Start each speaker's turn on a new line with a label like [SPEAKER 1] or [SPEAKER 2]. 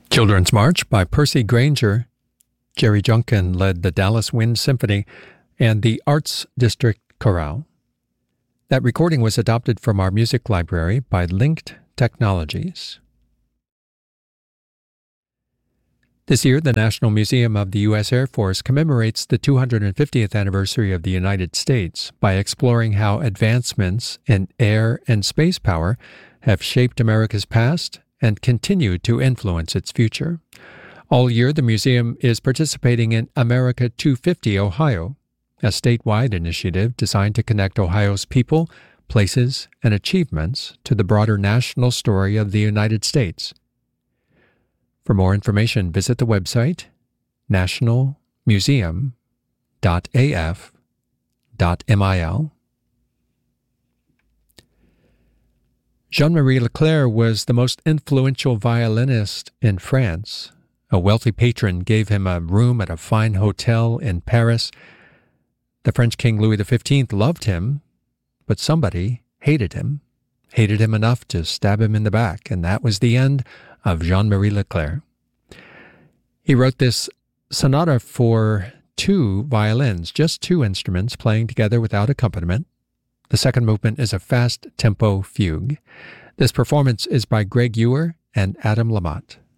[SPEAKER 1] Children's March by Percy Granger. Jerry Junkin led the Dallas Wind Symphony and the Arts District Chorale. That recording was adopted from our music library by Linked Technologies. This year, the National Museum of the U.S. Air Force commemorates the 250th anniversary of the United States by exploring how advancements in air and space power have shaped America's past and continue to influence its future. All year, the museum is participating in America 250 Ohio, a statewide initiative designed to connect Ohio's people, places, and achievements to the broader national story of the United States. For more information, visit the website nationalmuseum.af.mil. Jean-Marie Leclerc was the most influential violinist in France. A wealthy patron gave him a room at a fine hotel in Paris. The French King Louis XV loved him, but somebody hated him enough to stab him in the back, and that was the end of Jean-Marie Leclerc. He wrote this sonata for 2 violins, just 2 instruments playing together without accompaniment. The second movement is a fast tempo fugue. This performance is by Greg Ewer and Adam Lamott.